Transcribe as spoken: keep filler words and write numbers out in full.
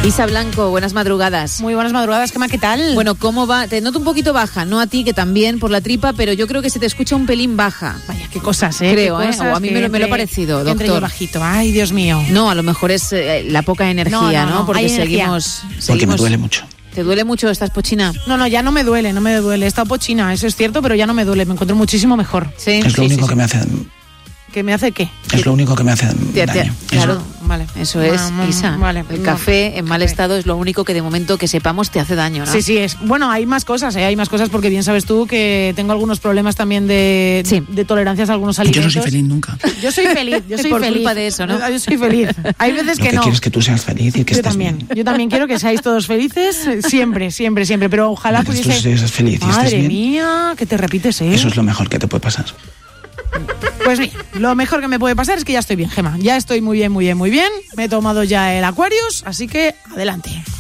Isa Blanco, buenas madrugadas. Muy buenas madrugadas, Gemma, ¿qué tal? Bueno, ¿cómo va? Te noto un poquito baja, no a ti, que también por la tripa, pero yo creo que se te escucha un pelín baja. Vaya, qué cosas, ¿eh? Creo, qué ¿eh? cosas O a mí me lo, me lo ha parecido, entre, doctor. Entre bajito, ay, Dios mío. No, a lo mejor es eh, la poca energía, no, no, ¿no? no, Porque hay seguimos, energía. seguimos... Porque me duele mucho. ¿Te duele mucho? ¿Estás pochina? No, no, ya no me duele, no me duele. He estado pochina, eso es cierto, pero ya no me duele. Me encuentro muchísimo mejor. Sí. Es lo sí, único sí, que sí. me hace... ¿Que me hace qué? Es lo único que me hace Te- te- daño. claro, Eso. Vale. Eso es, Ah, Isa. vale. El No. café en mal Café. estado es lo único que de momento que sepamos te hace daño, ¿no? Sí, sí, es. Bueno, hay más cosas, ¿eh? Hay más cosas porque bien sabes tú que tengo algunos problemas también de, Sí. de tolerancias a algunos Yo alimentos. no soy feliz nunca. Yo soy feliz, yo soy Por feliz. culpa de eso, ¿no? Yo soy feliz. Hay veces Lo que que no. quiero es que tú seas feliz y que Yo estés también, bien. yo también quiero que seáis todos felices, eh, siempre, siempre, siempre, pero ojalá Mientras tú pudiese... seas feliz y estés Madre bien, mía, que te repites, ¿eh? eso es lo mejor que te puede pasar. Pues bien, lo mejor que me puede pasar es que ya estoy bien, Gemma. Ya estoy muy bien, muy bien, muy bien. Me he tomado ya el Aquarius, así que adelante.